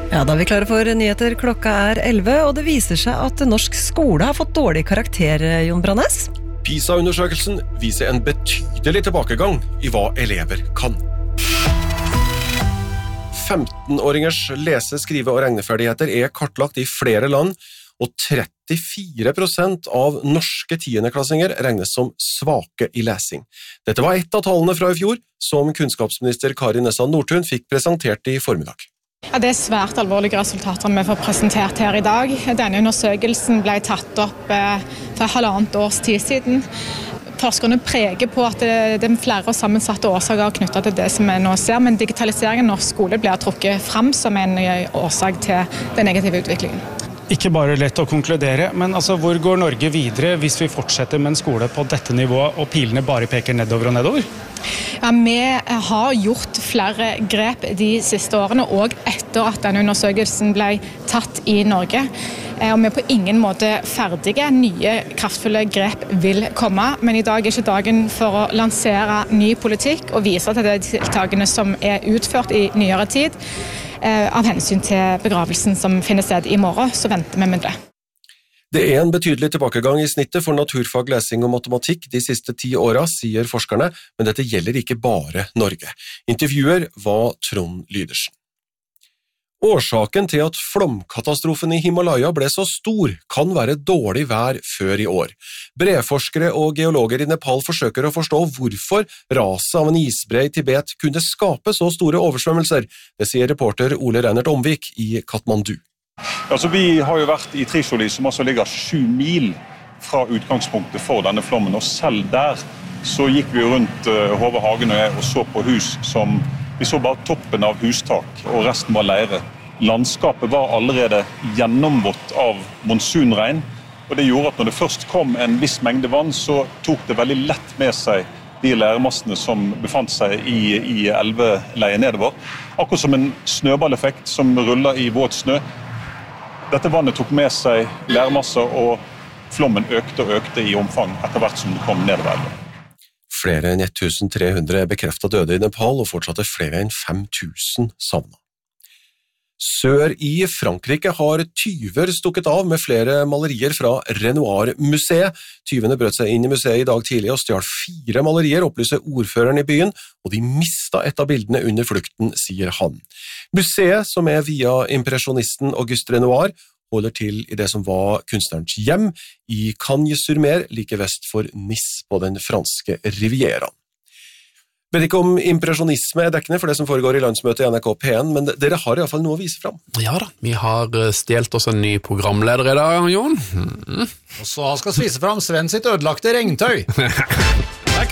Ja, da er vi klare for nyheter. Klokka 11, og det viser seg at norsk skole har fått dårlig karakter, Jon Brannes. PISA-undersøkelsen viser en betydelig tilbakegang i hva elever kan. 15-åringers lese-, skrive- og regneferdigheter er kartlagt i flere land, og 34% av norske tiendeklassinger regnes som svake i lesing. Dette var ett av tallene fra i fjor, som kunnskapsminister Kari Nessa Nordtun fikk presentert i formiddag. Ja, det er svært alvorlige resultater vi får presentert her i dag. Denne undersøkelsen ble tatt opp for 1,5 års tid siden. Forskerne preger på at det er flere sammensatte årsaker knyttet til det som vi nå ser, men digitaliseringen av norsk skole blir trukket frem som en årsak til den negative utviklingen. Ikke bare lett å konkludere, men hvor går Norge videre hvis vi fortsetter med en skole på dette nivået og pilene bare peker nedover og nedover? Ja, vi har gjort flere grep de siste årene, og etter at denne undersøkelsen ble tatt i Norge. Og vi er på ingen måte ferdige. Nye, kraftfulle grep vil komme, men i dag er ikke dagen for å lansere ny politikk og vise til de tiltakene som er utført i nyere tid. Av hensyn til begravelsen som finner sted i morgen, så venter vi med det. Det er en betydelig tilbakegang i snittet for naturfag, lesing og matematikk de siste 10 årene, sier forskerne, men dette gjelder ikke bare Norge. Intervjuer var Trond Lydersen. Årsaken til at flomkatastrofen i Himalaya ble så stor kan være dårlig vær før i år. Breforskere og geologer i Nepal forsøker å forstå hvorfor raset av en isbre i Tibet kunne skape så store oversvømmelser. Det sier reporter Ole Reinert Omvik i Kathmandu. Vi har jo vært i Trisholi, som ligger 7 mil fra utgangspunktet for denne flommen, og selv der så gikk vi rundt Håvard Hagen og jeg og så på hus som vi så bare toppen av hustak, og resten var leire. Landskapet var allerede gjennomvått av monsunregn, og det gjorde at når det først kom en viss mengde vann, så tok det veldig lett med seg de leiremassene som befant seg i elveleiet nedover. Akkurat som en snøballeffekt som ruller i våt snø. Dette vannet tok med seg leirmasser, og flommen økte og økte i omfang etter hvert som det kom nedover elven. Flere enn 1300 bekreftet døde i Nepal, og fortsatte flere enn 5000 savnet. Sør i Frankrike har tyver stukket av med flere malerier fra Renoir-museet. Tyvene brøt seg inn i museet i dag tidlig og stjal 4 malerier, opplyser ordføreren i byen, og de mistet et av bildene under flukten, sier han. Museet, som er via impresjonisten Auguste Renoir, holder til i det som var kunstnerens hjem i Cagnes-sur-Mer, like vest for Nice på den franske rivieraen. Vet ikke om impresjonisme er dekkende for det som foregår i landsmøtet i NRK P1, men dere har i hvert fall noe å vise frem. Ja da, vi har stjelt oss en ny programleder i dag, Jon. Og så skal vi vise frem Sven sitt ødelagte regntøy.